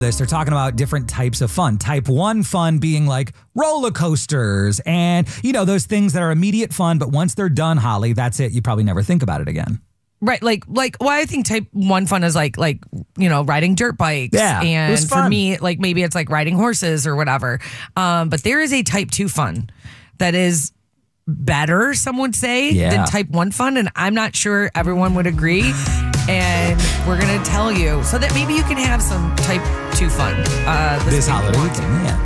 They're talking about different types of fun. Type 1 fun being like roller coasters and, those things that are immediate fun, but once they're done, Holly, that's it. You probably never think about it again. Right, I think type 1 fun is like riding dirt bikes. Yeah, and it was fun. For me, maybe it's like riding horses or whatever. But there is a type 2 fun that is better, some would say, than type 1 fun, and I'm not sure everyone would agree. And we're going to tell you so that maybe you can have some type 2 fun this holiday weekend. Yeah.